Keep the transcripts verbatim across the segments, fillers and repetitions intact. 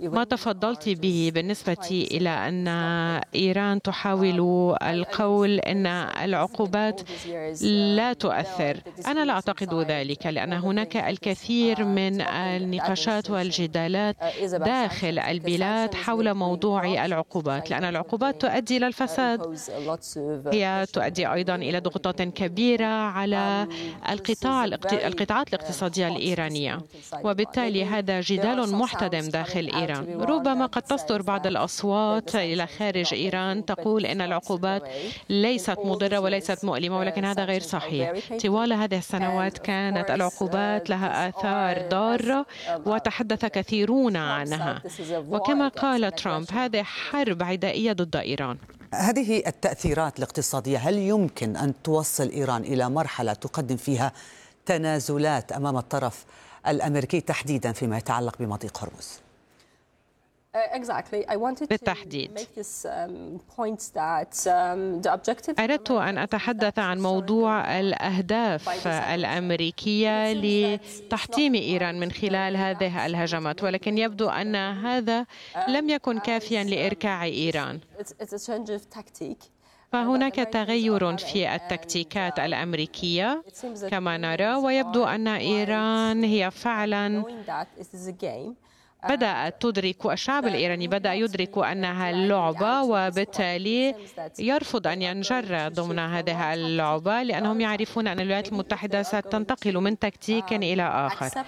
ما تفضلت به بالنسبة إلى أن إيران تحاول القول أن العقوبات لا تؤثر. أنا لا أعتقد ذلك، لأن هناك الكثير من النقاشات والجدالات داخل البلاد حول موضوع العقوبات، لأن العقوبات تؤدي إلى الفساد، هي تؤدي أيضا إلى ضغوطات كبيرة على القطاع القطاعات الاقتصادية الإيرانية، وبالتالي هذا جدال محتدم داخل إيران. ربما قد تصدر بعض الأصوات إلى خارج إيران تقول إن العقوبات ليست مضرة وليست مؤلمة، ولكن هذا غير صحيح. طوال هذه السنوات كانت العقوبات لها آثار ضارة وتحدث كثيرون عنها، وكما قال ترامب هذه حرب عدائية ضد إيران. هذه التأثيرات الاقتصادية هل يمكن أن توصل إيران إلى مرحلة تقدم فيها تنازلات أمام الطرف الأمريكي تحديدا فيما يتعلق بمضيق هرمز؟ بالتحديد أردت أن أتحدث عن موضوع الأهداف الأمريكية لتحطيم إيران من خلال هذه الهجمات، ولكن يبدو أن هذا لم يكن كافيا لإركاع إيران، فهناك تغير في التكتيكات الأمريكية كما نرى، ويبدو أن إيران هي فعلا بدأت تدرك، الشعب الإيراني بدأ يدرك أنها اللعبة، وبالتالي يرفض أن ينجر ضمن هذه اللعبة، لأنهم يعرفون أن الولايات المتحدة ستنتقل من تكتيك إلى آخر.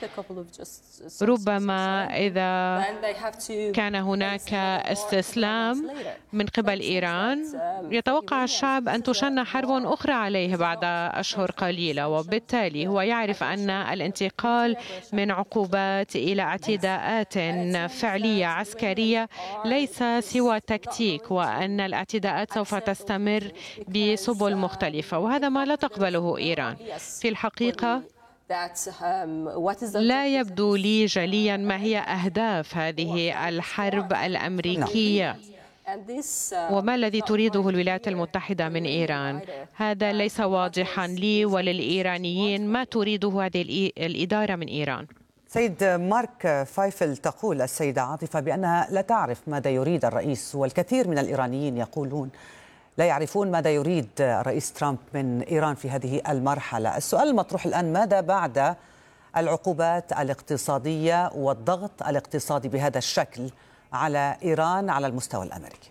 ربما إذا كان هناك استسلام من قبل إيران يتوقع الشعب أن تشن حرب أخرى عليه بعد أشهر قليلة، وبالتالي هو يعرف أن الانتقال من عقوبات إلى اعتداءات فعلية عسكرية ليس سوى تكتيك، وأن الاعتداءات سوف تستمر بسبل مختلفة، وهذا ما لا تقبله إيران. في الحقيقة لا يبدو لي جليا ما هي أهداف هذه الحرب الأمريكية وما الذي تريده الولايات المتحدة من إيران. هذا ليس واضحا لي وللإيرانيين ما تريده هذه الإدارة من إيران. سيد مارك فايفل، تقول السيدة عاطفة بأنها لا تعرف ماذا يريد الرئيس، والكثير من الإيرانيين يقولون لا يعرفون ماذا يريد الرئيس ترامب من إيران في هذه المرحلة. السؤال المطروح الآن: ماذا بعد العقوبات الاقتصادية والضغط الاقتصادي بهذا الشكل على إيران على المستوى الأمريكي؟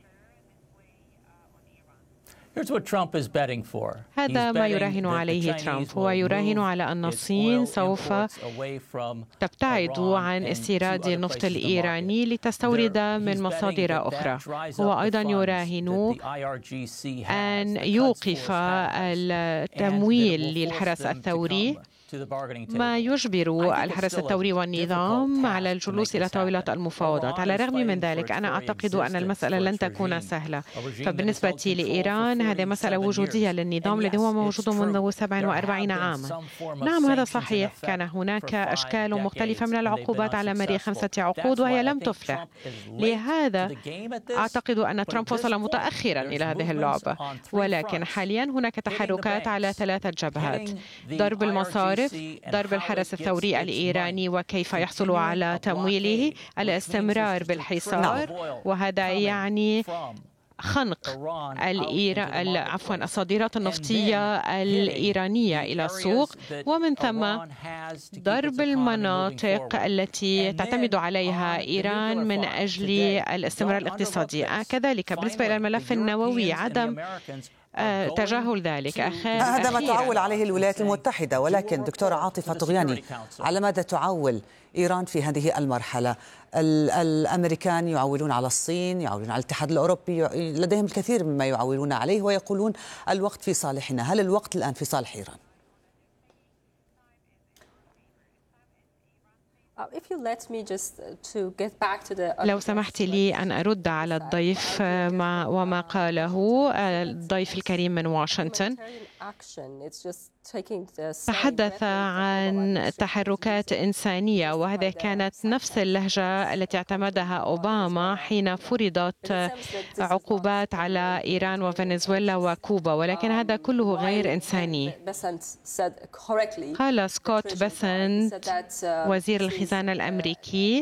هذا ما يراهن عليه ترامب. هو يراهن على أن الصين سوف تبتعد عن استيراد النفط الإيراني لتستورد من مصادر أخرى. هو أيضا يراهن أن يوقف التمويل للحرس الثوري، ما يجبر الحرس الثوري والنظام على الجلوس إلى طاولة المفاوضات. على الرغم من ذلك أنا أعتقد أن المسألة لن تكون سهلة، فبالنسبة لإيران هذه مسألة وجودية للنظام الذي هو موجود منذ سبع وأربعين عاما. نعم هذا صحيح، كان هناك أشكال مختلفة من العقوبات على مدى خمسة عقود وهي لم تفلح. لهذا أعتقد أن ترامب وصل متأخرا إلى هذه اللعبة، ولكن حاليا هناك تحركات على ثلاثة جبهات: ضرب المصارف، ضرب الحرس الثوري الإيراني وكيف يحصل على تمويله، الاستمرار بالحصار، وهذا يعني خنق الإيران عفوا الصادرات النفطية الإيرانية إلى السوق، ومن ثم ضرب المناطق التي تعتمد عليها إيران من أجل الاستمرار الاقتصادي. كذلك بالنسبة إلى الملف النووي عدم تجاهل ذلك. هذا ما تعول عليه الولايات المتحدة، ولكن دكتورة عاطفة طغياني، على ماذا تعول إيران في هذه المرحلة؟ الأمريكان يعولون على الصين، يعولون على الاتحاد الأوروبي، لديهم الكثير مما يعولون عليه ويقولون الوقت في صالحنا. هل الوقت الآن في صالح إيران؟ لو سمحت لي أن أرد على الضيف ما وما قاله الضيف الكريم من واشنطن. تحدث عن تحركات إنسانية، وهذه كانت نفس اللهجة التي اعتمدها أوباما حين فرضت عقوبات على إيران وفنزويلا وكوبا، ولكن هذا كله غير إنساني. قال سكوت بيسنت وزير الخزانة الأمريكي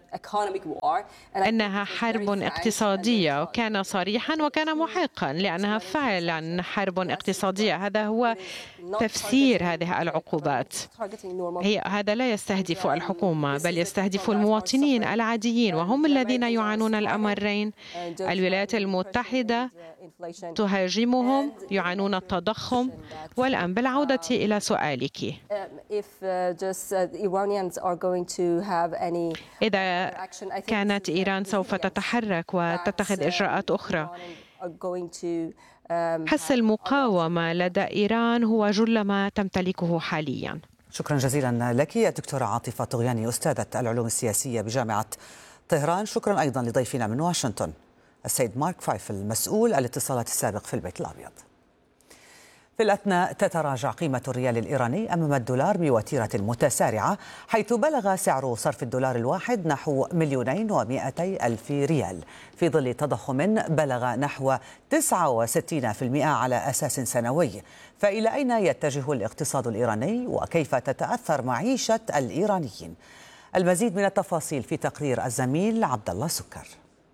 أنها حرب اقتصادية، وكان صريحا وكان محقا لأنها فعلا حرب اقتصادية. هذا هو تفسير هذه العقوبات. هي هذا لا يستهدف الحكومة بل يستهدف المواطنين العاديين، وهم الذين يعانون الأمرين. الولايات المتحدة تهاجمهم، يعانون التضخم. والآن بالعودة إلى سؤالك، إذا كانت إيران سوف تتحرك وتتخذ إجراءات أخرى، حس المقاومة لدى إيران هو جل ما تمتلكه حاليا. شكرا جزيلا لك الدكتورة عاطفة طغياني، أستاذة العلوم السياسية بجامعة طهران. شكرا أيضا لضيفنا من واشنطن السيد مارك فايفل مسؤول الاتصالات السابق في البيت الأبيض. في الأثناء تتراجع قيمة الريال الإيراني أمام الدولار بوتيرة متسارعة، حيث بلغ سعر صرف الدولار الواحد نحو مليونين ومائتي ألف ريال، في ظل تضخم بلغ نحو تسعة وستين بالمئة على أساس سنوي. فإلى أين يتجه الاقتصاد الإيراني وكيف تتأثر معيشة الإيرانيين؟ المزيد من التفاصيل في تقرير الزميل عبد الله سكر.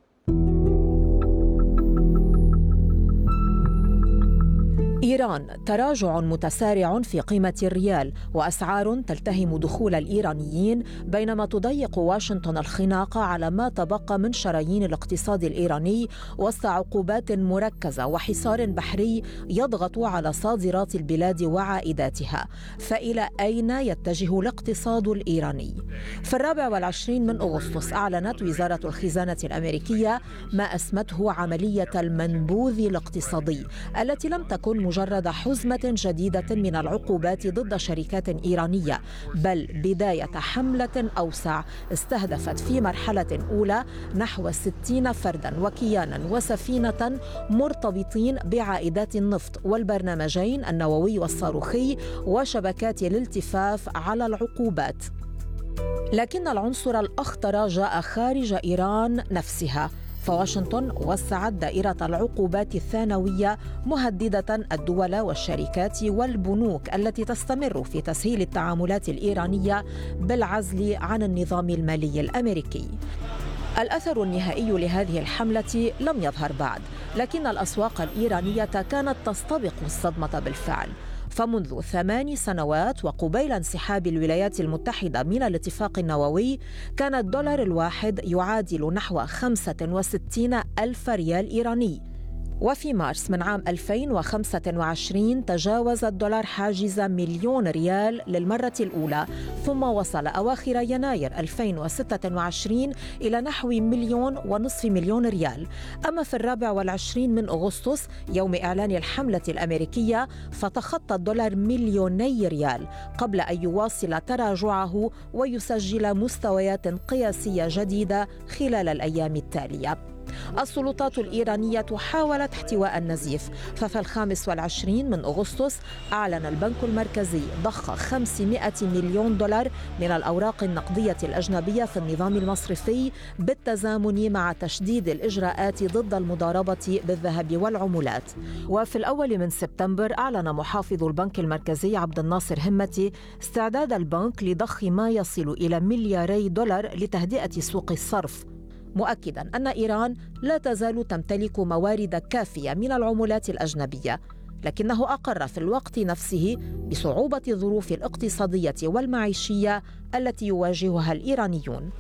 إيران، تراجع متسارع في قيمة الريال وأسعار تلتهم دخول الإيرانيين، بينما تضيق واشنطن الخناق على ما تبقى من شرايين الاقتصاد الإيراني وسط عقوبات مركزة وحصار بحري يضغط على صادرات البلاد وعائداتها. فإلى أين يتجه الاقتصاد الإيراني؟ في الرابع والعشرين من أغسطس أعلنت وزارة الخزانة الأمريكية ما أسمته عملية المنبوذ الاقتصادي، التي لم تكن مجرد حزمة جديدة من العقوبات ضد شركات إيرانية، بل بداية حملة أوسع استهدفت في مرحلة أولى نحو ستين فردا وكيانا وسفينة مرتبطين بعائدات النفط والبرنامجين النووي والصاروخي وشبكات الالتفاف على العقوبات. لكن العنصر الأخطر جاء خارج إيران نفسها، فواشنطن وسعت دائرة العقوبات الثانوية، مهددة الدول والشركات والبنوك التي تستمر في تسهيل التعاملات الإيرانية بالعزل عن النظام المالي الأمريكي. الأثر النهائي لهذه الحملة لم يظهر بعد، لكن الأسواق الإيرانية كانت تستبق الصدمة بالفعل. فمنذ ثمان سنوات وقبيل انسحاب الولايات المتحدة من الاتفاق النووي، كان الدولار الواحد يعادل نحو خمسة وستين ألف ريال إيراني. وفي مارس من عام ألفين وخمسة وعشرين تجاوز الدولار حاجز مليون ريال للمرة الأولى، ثم وصل أواخر يناير ألفين وستة وعشرين إلى نحو مليون ونصف مليون ريال. أما في الرابع والعشرين من أغسطس يوم إعلان الحملة الأمريكية، فتخطى الدولار مليوني ريال قبل أن يواصل تراجعه ويسجل مستويات قياسية جديدة خلال الأيام التالية. السلطات الإيرانية حاولت احتواء النزيف، ففي الخامس والعشرين من أغسطس أعلن البنك المركزي ضخ خمسمائة مليون دولار من الأوراق النقدية الأجنبية في النظام المصرفي بالتزامن مع تشديد الإجراءات ضد المضاربة بالذهب والعملات. وفي الأول من سبتمبر أعلن محافظ البنك المركزي عبد الناصر همتي استعداد البنك لضخ ما يصل إلى ملياري دولار لتهدئة سوق الصرف، مؤكداً أن إيران لا تزال تمتلك موارد كافية من العملات الأجنبية، لكنه أقر في الوقت نفسه بصعوبة الظروف الاقتصادية والمعيشية التي يواجهها الإيرانيون.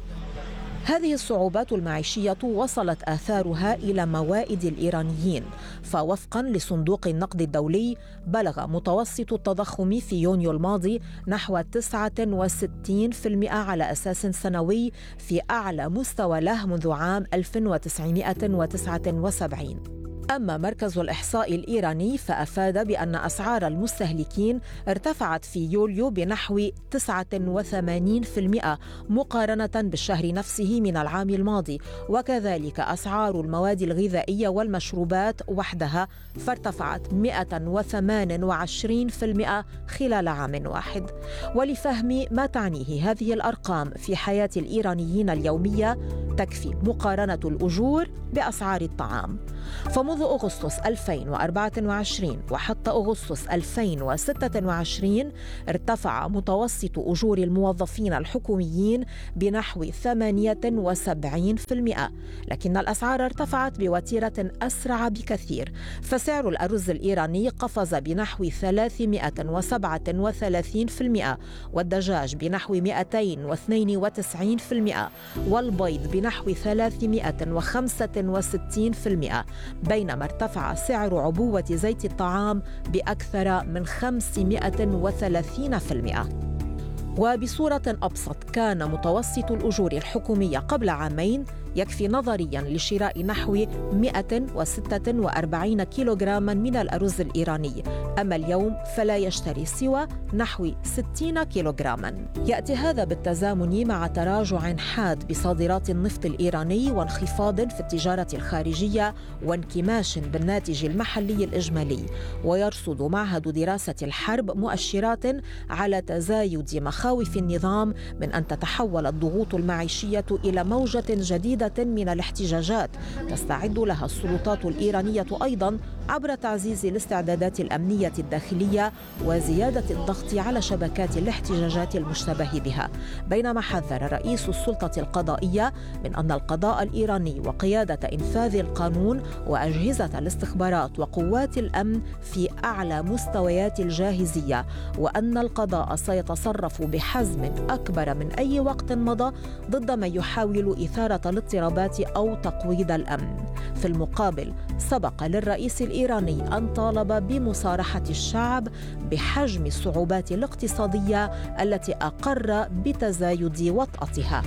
هذه الصعوبات المعيشية وصلت آثارها إلى موائد الإيرانيين، فوفقاً لصندوق النقد الدولي بلغ متوسط التضخم في يونيو الماضي نحو تسعة وستين بالمئة على أساس سنوي، في أعلى مستوى له منذ عام ألف وتسعمائة وتسعة وسبعين. أما مركز الإحصاء الإيراني فأفاد بأن أسعار المستهلكين ارتفعت في يوليو بنحو تسعة وثمانين بالمئة مقارنة بالشهر نفسه من العام الماضي، وكذلك أسعار المواد الغذائية والمشروبات وحدها فارتفعت مئة وثمانية وعشرين بالمئة خلال عام واحد. ولفهم ما تعنيه هذه الأرقام في حياة الإيرانيين اليومية تكفي مقارنة الأجور بأسعار الطعام. فمنذ أغسطس ألفين وأربعة وعشرين وحتى أغسطس ألفين وستة وعشرين ارتفع متوسط أجور الموظفين الحكوميين بنحو ثمانية وسبعين بالمئة، لكن الأسعار ارتفعت بوتيرة أسرع بكثير، فسعر الأرز الإيراني قفز بنحو ثلاثمئة وسبعة وثلاثين بالمئة، والدجاج بنحو مئتين واثنين وتسعين بالمئة، والبيض بنحو ثلاثمئة وخمسة وستين بالمئة، بينما ارتفع سعر عبوة زيت الطعام بأكثر من خمسمئة وثلاثين بالمئة. وبصورة أبسط، كان متوسط الأجور الحكومية قبل عامين يكفي نظرياً لشراء نحو مئة وستة وأربعين كيلوغراما من الأرز الإيراني، أما اليوم فلا يشتري سوى نحو ستين كيلوغراما. يأتي هذا بالتزامن مع تراجع حاد بصادرات النفط الإيراني وانخفاض في التجارة الخارجية وانكماش بالناتج المحلي الإجمالي. ويرصد معهد دراسة الحرب مؤشرات على تزايد مخاوف النظام من أن تتحول الضغوط المعيشية إلى موجة جديدة من الاحتجاجات تستعد لها السلطات الإيرانية أيضاً عبر تعزيز الاستعدادات الأمنية الداخلية وزيادة الضغط على شبكات الاحتجاجات المشتبه بها. بينما حذر رئيس السلطة القضائية من أن القضاء الإيراني وقيادة إنفاذ القانون وأجهزة الاستخبارات وقوات الأمن في أعلى مستويات الجاهزية، وأن القضاء سيتصرف بحزم أكبر من أي وقت مضى ضد من يحاول إثارة الاضطرابات أو تقويض الأمن. في المقابل، سبق للرئيس الإيراني أن طالب بمصارحة الشعب بحجم الصعوبات الاقتصادية التي أقر بتزايد وطأتها.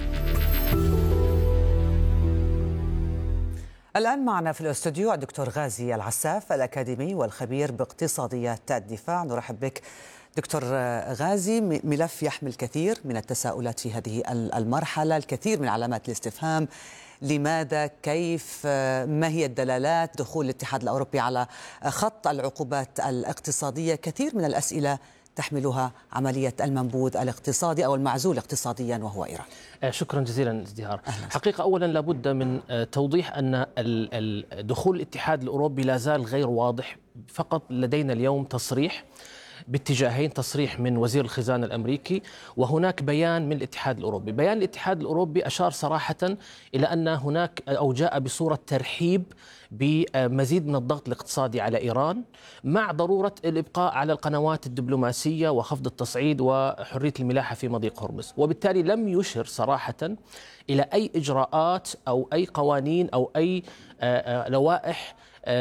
الآن معنا في الاستوديو الدكتور غازي العساف الأكاديمي والخبير باقتصاديات الدفاع. نرحب بك دكتور غازي. ملف يحمل الكثير من التساؤلات في هذه المرحلة، الكثير من علامات الاستفهام. لماذا؟ كيف؟ ما هي الدلالات؟ دخول الاتحاد الأوروبي على خط العقوبات الاقتصادية، كثير من الأسئلة تحملها عملية المنبوذ الاقتصادي أو المعزول اقتصاديا وهو إيران. شكرا جزيلا ازدهار. حقيقة أولا لابد من توضيح أن دخول الاتحاد الأوروبي لا زال غير واضح. فقط لدينا اليوم تصريح باتجاهين، تصريح من وزير الخزانة الأمريكي وهناك بيان من الاتحاد الأوروبي. بيان الاتحاد الأوروبي أشار صراحة إلى أن هناك أو جاء بصورة ترحيب بمزيد من الضغط الاقتصادي على إيران مع ضرورة الإبقاء على القنوات الدبلوماسية وخفض التصعيد وحرية الملاحة في مضيق هرمز، وبالتالي لم يشر صراحة إلى أي إجراءات أو أي قوانين أو أي لوائح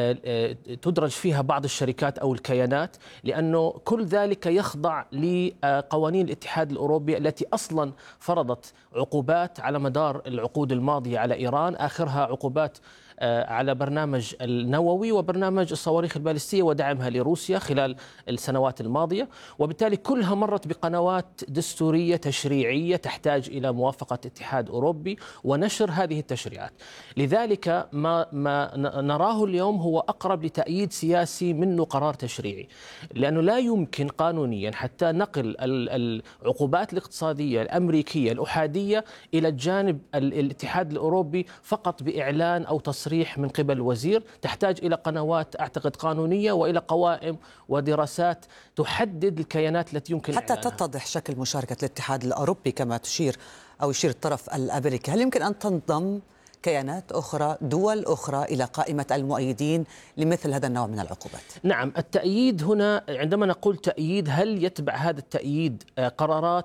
تدرج فيها بعض الشركات أو الكيانات، لأنه كل ذلك يخضع لقوانين الاتحاد الأوروبي التي أصلا فرضت عقوبات على مدار العقود الماضية على إيران، آخرها عقوبات على برنامج النووي وبرنامج الصواريخ البالستية ودعمها لروسيا خلال السنوات الماضية، وبالتالي كلها مرت بقنوات دستورية تشريعية تحتاج إلى موافقة اتحاد أوروبي ونشر هذه التشريعات. لذلك ما, ما نراه اليوم هو أقرب لتأييد سياسي منه قرار تشريعي، لأنه لا يمكن قانونيا حتى نقل العقوبات الاقتصادية الأمريكية الأحادية إلى الجانب الاتحاد الأوروبي فقط بإعلان أو تصريح من قبل الوزير. تحتاج إلى قنوات أعتقد قانونية وإلى قوائم ودراسات تحدد الكيانات التي يمكن حتى إعلانها. تتضح شكل مشاركة الاتحاد الأوروبي كما تشير أو يشير الطرف الأمريكي. هل يمكن أن تنضم كيانات أخرى، دول أخرى إلى قائمة المؤيدين لمثل هذا النوع من العقوبات؟ نعم، التأييد هنا عندما نقول تأييد هل يتبع هذا التأييد قرارات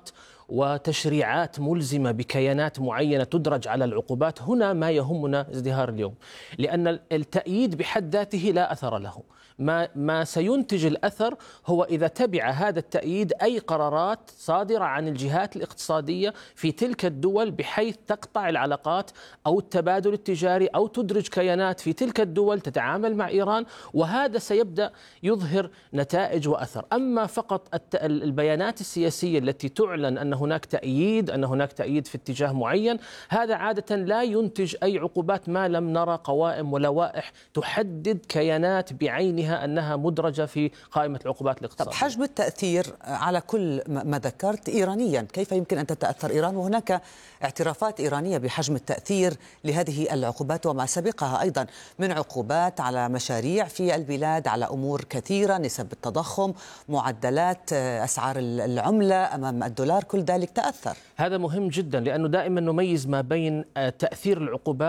وتشريعات ملزمة بكيانات معينة تدرج على العقوبات، هنا ما يهمنا ازدهار اليوم، لأن التأييد بحد ذاته لا أثر له. ما ما سينتج الأثر هو إذا تبع هذا التأييد أي قرارات صادرة عن الجهات الاقتصادية في تلك الدول بحيث تقطع العلاقات أو التبادل التجاري أو تدرج كيانات في تلك الدول تتعامل مع إيران، وهذا سيبدأ يظهر نتائج وأثر. أما فقط البيانات السياسية التي تعلن أن هناك تأييد أن هناك تأييد في اتجاه معين، هذا عادة لا ينتج أي عقوبات ما لم نرى قوائم ولوائح تحدد كيانات بعينها أنها مدرجة في قائمة العقوبات الاقتصادية. طب حجم التأثير على كل ما ذكرت إيرانيا، كيف يمكن أن تتأثر إيران؟ وهناك اعترافات إيرانية بحجم التأثير لهذه العقوبات وما سبقها أيضا من عقوبات على مشاريع في البلاد، على أمور كثيرة، نسب التضخم، معدلات أسعار العملة أمام الدولار، كل ذلك تأثر. هذا مهم جدا، لأنه دائما نميز ما بين تأثير العقوبات